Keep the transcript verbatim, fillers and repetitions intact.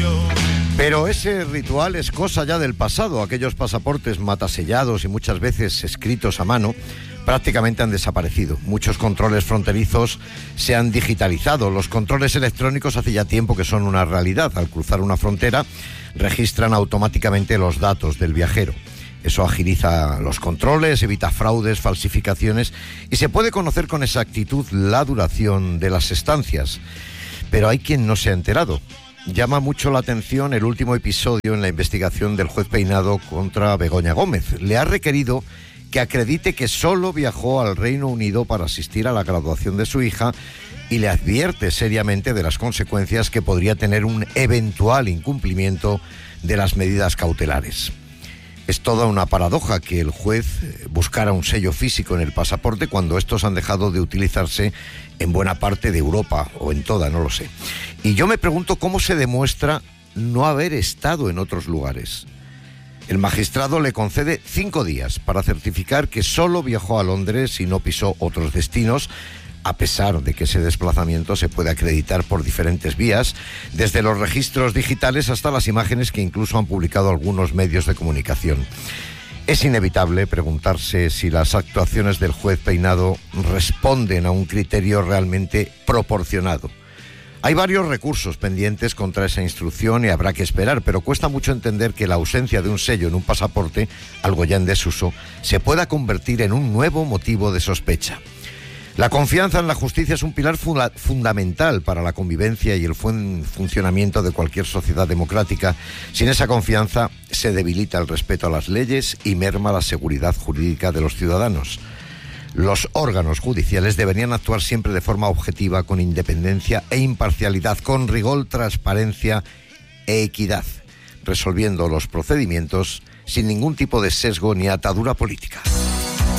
Pero ese ritual es cosa ya del pasado. Aquellos pasaportes matasellados y muchas veces escritos a mano prácticamente han desaparecido. Muchos controles fronterizos se han digitalizado. Los controles electrónicos hace ya tiempo que son una realidad. Al cruzar una frontera registran automáticamente los datos del viajero. Eso agiliza los controles, evita fraudes, falsificaciones y se puede conocer con exactitud la duración de las estancias. Pero hay quien no se ha enterado. Llama mucho la atención el último episodio en la investigación del juez Peinado contra Begoña Gómez. Le ha requerido que acredite que solo viajó al Reino Unido para asistir a la graduación de su hija y le advierte seriamente de las consecuencias que podría tener un eventual incumplimiento de las medidas cautelares. Es toda una paradoja que el juez buscara un sello físico en el pasaporte cuando estos han dejado de utilizarse en buena parte de Europa, o en toda, no lo sé. Y yo me pregunto cómo se demuestra no haber estado en otros lugares. El magistrado le concede cinco días para certificar que solo viajó a Londres y no pisó otros destinos, a pesar de que ese desplazamiento se puede acreditar por diferentes vías, desde los registros digitales hasta las imágenes que incluso han publicado algunos medios de comunicación. Es inevitable preguntarse si las actuaciones del juez Peinado responden a un criterio realmente proporcionado. Hay varios recursos pendientes contra esa instrucción y habrá que esperar, pero cuesta mucho entender que la ausencia de un sello en un pasaporte, algo ya en desuso, se pueda convertir en un nuevo motivo de sospecha. La confianza en la justicia es un pilar funda- fundamental para la convivencia y el buen funcionamiento de cualquier sociedad democrática. Sin esa confianza se debilita el respeto a las leyes y merma la seguridad jurídica de los ciudadanos. Los órganos judiciales deberían actuar siempre de forma objetiva, con independencia e imparcialidad, con rigor, transparencia e equidad, resolviendo los procedimientos sin ningún tipo de sesgo ni atadura política.